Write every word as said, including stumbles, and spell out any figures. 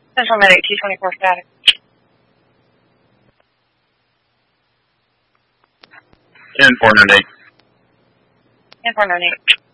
Central Medic two twenty-four static. ten four nine eight. ten four nine eight.